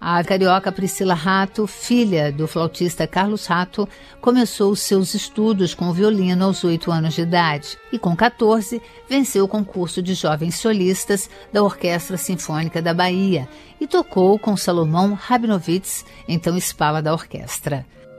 A carioca Priscila Rato, filha do flautista Carlos Rato, começou os seus estudos com o violino aos 8 anos de idade e, com 14, venceu o concurso de jovens solistas da Orquestra Sinfônica da Bahia e tocou com Salomão Rabinovitz, então espala da orquestra.